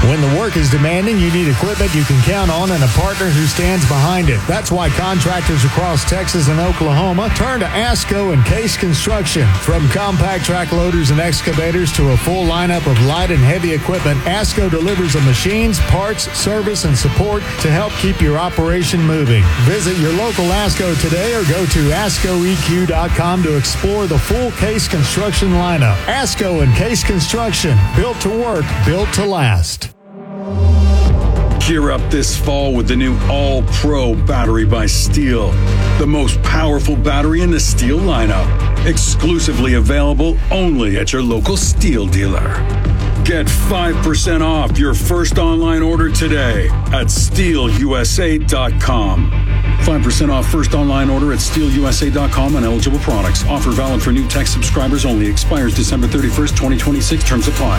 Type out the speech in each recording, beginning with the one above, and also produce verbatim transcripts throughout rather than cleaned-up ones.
When the work is demanding, you need equipment you can count on and a partner who stands behind it. That's why contractors across Texas and Oklahoma turn to ASCO and Case Construction. From compact track loaders and excavators to a full lineup of light and heavy equipment, ASCO delivers the machines, parts, service, and support to help keep your operation moving. Visit your local ASCO today or go to asco e q dot com to explore the full Case Construction lineup. ASCO and Case Construction, built to work, built to last. Gear up this fall with the new All-Pro battery by Steel, the most powerful battery in the Steel lineup. Exclusively available only at your local Steel dealer. Get five percent off your first online order today at steel u s a dot com. five percent off first online order at steel u s a dot com on eligible products. Offer valid for new tech subscribers only. Expires December thirty-first, twenty twenty-six. Terms apply.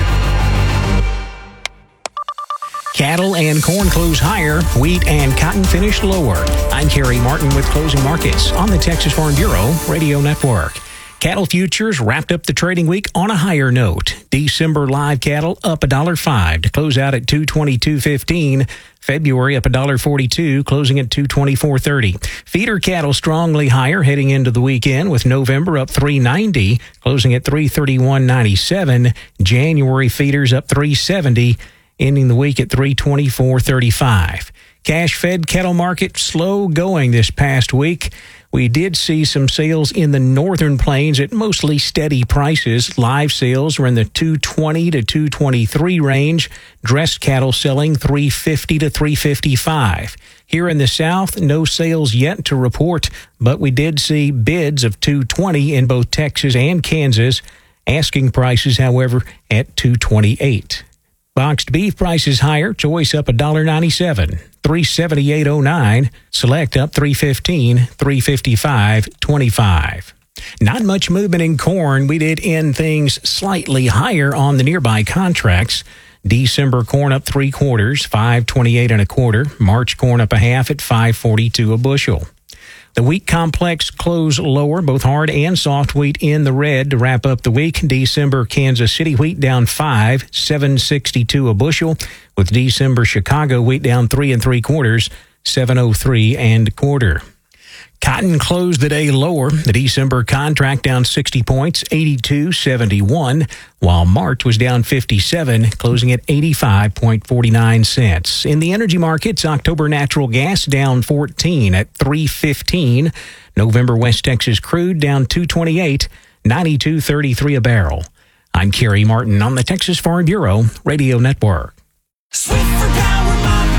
Cattle and corn close higher, wheat and cotton finished lower. I'm Kerry Martin with Closing Markets on the Texas Farm Bureau Radio Network. Cattle futures wrapped up the trading week on a higher note. December live cattle up one dollar five to close out at two twenty-two fifteen. February up one dollar forty-two, closing at two twenty-four thirty. Feeder cattle strongly higher heading into the weekend, with November up three ninety, closing at three thirty-one ninety-seven. January feeders up three seventy, ending the week at three twenty-four thirty-five. Cash-fed cattle market slow going this past week. We did see some sales in the northern plains at mostly steady prices. Live sales were in the two twenty to two twenty-three range. Dressed cattle selling three fifty to three fifty-five. Here in the south, no sales yet to report, but we did see bids of two twenty in both Texas and Kansas. Asking prices, however, at two twenty-eight. Boxed beef prices higher. Choice up one dollar ninety-seven, three seventy-eight oh nine. Select up three fifteen, three fifty-five twenty-five. Not much movement in corn. We did end things slightly higher on the nearby contracts. December corn up three quarters, five twenty-eight and a quarter. March corn up a half at five forty-two a bushel. The wheat complex closed lower, both hard and soft wheat in the red to wrap up the week. December Kansas City wheat down five, seven sixty-two a bushel, with December Chicago wheat down three and three quarters, seven oh three and a quarter. Cotton closed the day lower. The December contract down sixty points, eighty-two seventy-one, while March was down fifty-seven, closing at eighty-five forty-nine cents. In the energy markets, October natural gas down fourteen at three fifteen. November West Texas crude down two twenty-eight, ninety-two thirty-three a barrel. I'm Kerry Martin on the Texas Farm Bureau Radio Network. Swiffer Power Mop.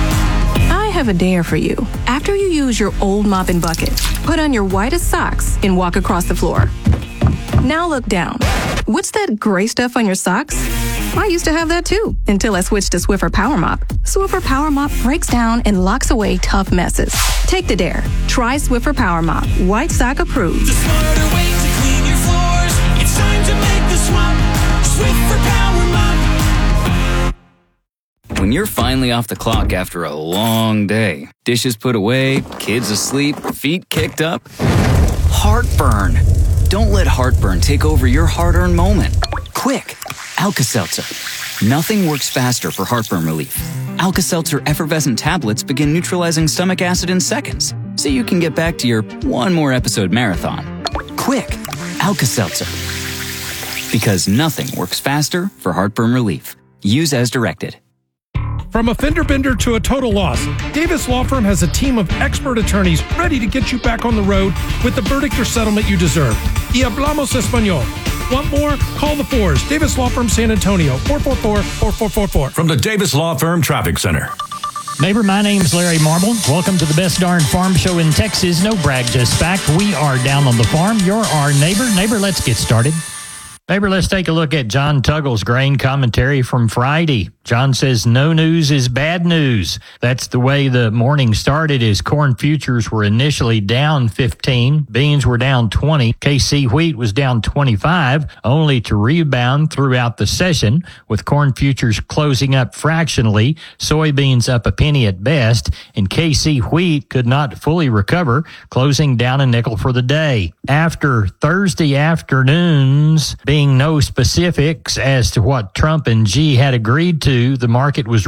I have a dare for you. After you use your old mop and bucket, put on your whitest socks and walk across the floor. Now look down. What's that gray stuff on your socks? I used to have that too, until I switched to Swiffer Power Mop. Swiffer Power Mop breaks down and locks away tough messes. Take the dare. Try Swiffer Power Mop. White sock approved. The smarter way to clean your floors. It's time to make the swap. Swiffer Power Mop. When you're finally off the clock after a long day, dishes put away, kids asleep, feet kicked up, heartburn. Don't let heartburn take over your hard-earned moment. Quick, Alka-Seltzer. Nothing works faster for heartburn relief. Alka-Seltzer effervescent tablets begin neutralizing stomach acid in seconds, so you can get back to your one more episode marathon. Quick, Alka-Seltzer. Because nothing works faster for heartburn relief. Use as directed. From a fender bender to a total loss, Davis Law Firm has a team of expert attorneys ready to get you back on the road with the verdict or settlement you deserve. Y hablamos español. Want more? Call the fours. Davis Law Firm San Antonio, four four four, four four four four. From the Davis Law Firm Traffic Center. Neighbor, my name's Larry Marble. Welcome to the best darn farm show in Texas. No brag, just fact. We are down on the farm. You're our neighbor. Neighbor, let's get started. Neighbor, let's take a look at John Tuggle's grain commentary from Friday. John says, no news is bad news. That's the way the morning started, as corn futures were initially down fifteen. Beans were down twenty. K C wheat was down twenty-five, only to rebound throughout the session, with corn futures closing up fractionally, soybeans up a penny at best, and K C wheat could not fully recover, closing down a nickel for the day. After Thursday afternoons being no specifics as to what Trump and Xi had agreed to, the market was